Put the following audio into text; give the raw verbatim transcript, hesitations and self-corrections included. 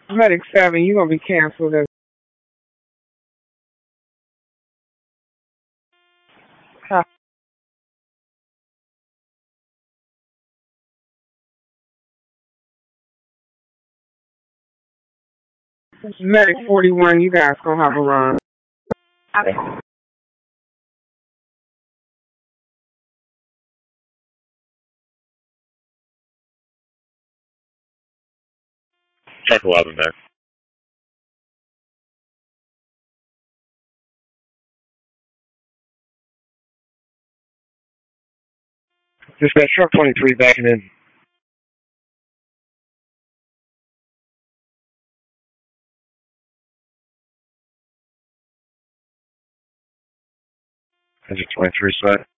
Medic seven, you're gonna be canceled as uh, Medic forty-one. You guys gonna have a run. Check eleven there. Dispatch truck twenty-three backing in. Engine twenty-three side.